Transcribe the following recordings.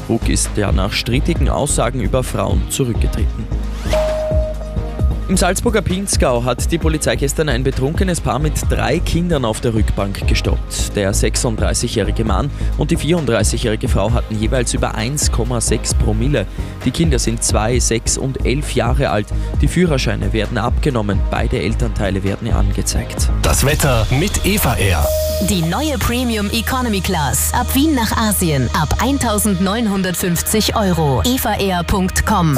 Innsbruck ist er nach strittigen Aussagen über Frauen zurückgetreten. Im Salzburger Pinzgau hat die Polizei gestern ein betrunkenes Paar mit 3 Kindern auf der Rückbank gestoppt. Der 36-jährige Mann und die 34-jährige Frau hatten jeweils über 1,6 Promille. Die Kinder sind 2, 6 und 11 Jahre alt. Die Führerscheine werden abgenommen. Beide Elternteile werden angezeigt. Das Wetter mit Eva Air. Die neue Premium Economy Class. Ab Wien nach Asien. Ab 1.950 €. evaair.com.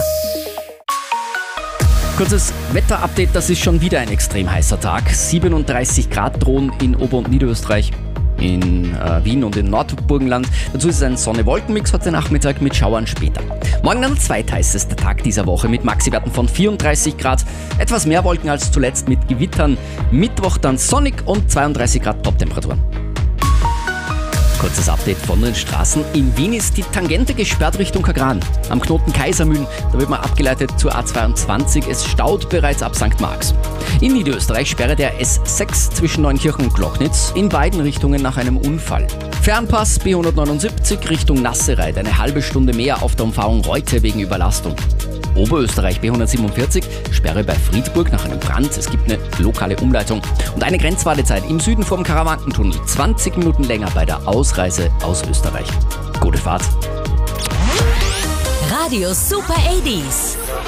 Kurzes Wetterupdate, das ist schon wieder ein extrem heißer Tag. 37 Grad drohen in Ober- und Niederösterreich, in Wien und in Nordburgenland. Dazu ist es ein Sonne-Wolken-Mix heute Nachmittag mit Schauern später. Morgen dann der zweitheißeste Tag dieser Woche mit Maxiwerten von 34 Grad. Etwas mehr Wolken als zuletzt mit Gewittern. Mittwoch dann sonnig und 32 Grad Toptemperaturen. Kurzes Update von den Straßen. In Wien ist die Tangente gesperrt Richtung Kagran. Am Knoten Kaisermühlen, da wird man abgeleitet zur A22. Es staut bereits ab St. Marx. In Niederösterreich sperre der S6 zwischen Neunkirchen und Glocknitz in beiden Richtungen nach einem Unfall. Fernpass B179 Richtung Nassereit, eine halbe Stunde mehr auf der Umfahrung Reute wegen Überlastung. Oberösterreich B147, Sperre bei Friedburg nach einem Brand. Es gibt eine lokale Umleitung und eine Grenzwartezeit im Süden vom Karawankentunnel. 20 Minuten länger bei der Ausreise aus Österreich. Gute Fahrt. Radio Super 80s.